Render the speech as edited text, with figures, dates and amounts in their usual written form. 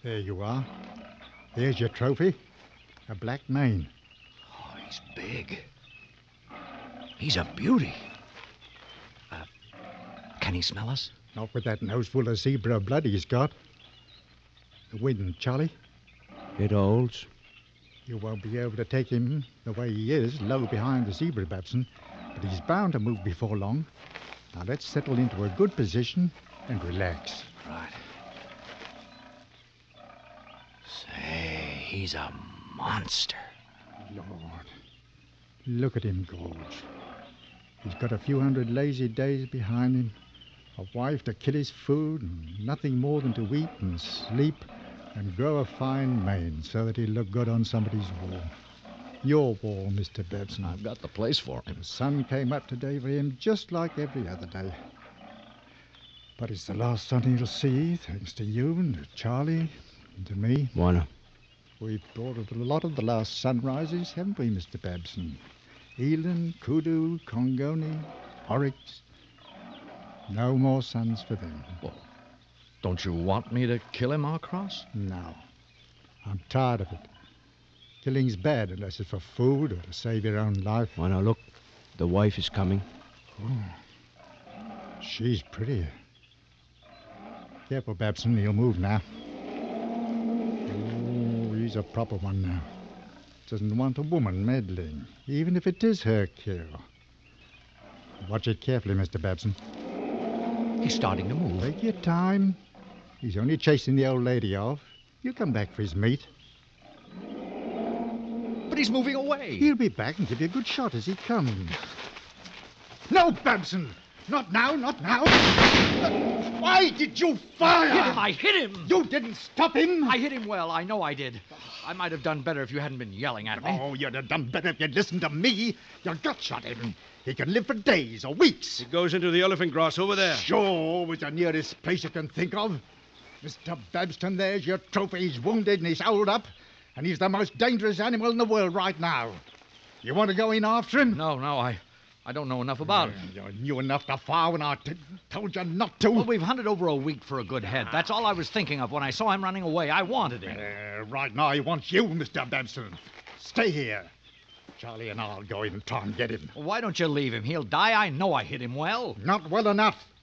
There you are. Here's your trophy. A black mane. Oh, he's big. He's a beauty. Can he smell us? Not with that nose full of zebra blood he's got. The wind, Charlie. It holds. You won't be able to take him the way he is, low behind the zebra, Babson. But he's bound to move before long. Now let's settle into a good position and relax. Right. Say, he's a monster. Lord, look at him gorge. He's got a few hundred lazy days behind him, a wife to kill his food, and nothing more than to eat and sleep and grow a fine mane so that he'll look good on somebody's wall. Your wall, Mr. Babson. I've got the place for him. The sun came up today for him just like every other day. But it's the last sun he'll see, thanks to you and to Charlie and to me. Wanna? We've brought a lot of the last sunrises, haven't we, Mr. Babson? Eland, Kudu, Congoni, Oryx. No more suns for them. Well, don't you want me to kill him, Arcross? No. I'm tired of it. Killing's bad unless it's for food or to save your own life. Wanna look? The wife is coming. Oh, she's pretty. Careful, Babson. He'll move now. Oh, he's a proper one now. Doesn't want a woman meddling, even if it is her kill. Watch it carefully, Mr. Babson. He's starting to move. Take your time. He's only chasing the old lady off. You'll come back for his meat. But he's moving away. He'll be back and give you a good shot as he comes. No, Babson! Not now, not now! Why did you fire? I hit him! You didn't stop him! I hit him well, I know I did. I might have done better if you hadn't been yelling at me. Oh, you'd have done better if you'd listened to me. Your gut shot him. He can live for days or weeks. It goes into the elephant grass over there. Sure, was the nearest place you can think of. Mr. Babston, there's your trophy. He's wounded and he's held up. And he's the most dangerous animal in the world right now. You want to go in after him? No, I don't know enough about it. You knew enough to fire when I told you not to. Well, we've hunted over a week for a good head. That's all I was thinking of when I saw him running away. I wanted him. Right now, he wants you, Mr. Babson. Stay here. Charlie and I'll go in and try and get him. Well, why don't you leave him? He'll die. I know I hit him well. Not well enough.